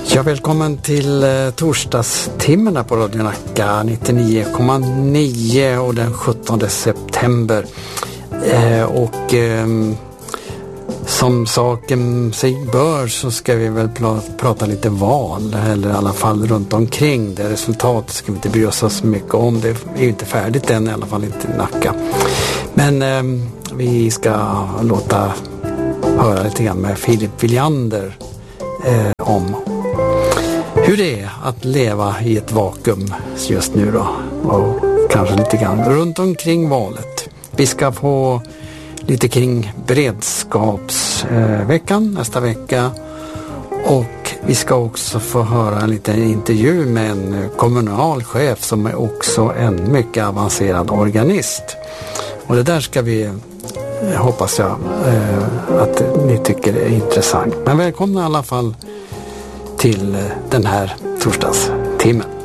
Ja, välkommen till torsdagstimmarna på Radio Nacka 99,9 och den 17 september. Som saken sig bör så ska vi väl prata lite val, eller i alla fall runt omkring det. Resultatet ska vi inte bry oss så mycket om. Det är ju inte färdigt än, i alla fall inte i Nacka. Men vi ska låta höra lite grann med Filip Viljander om hur det är att leva i ett vakuum just nu då. Och kanske lite grann runt omkring valet. Vi ska få lite kring beredskapsveckan nästa vecka. Och vi ska också få höra en liten intervju med en kommunalchef som är också en mycket avancerad organist. Och det där ska vi, hoppas jag, att ni tycker är intressant. Men välkomna i alla fall till den här torsdagstimmen.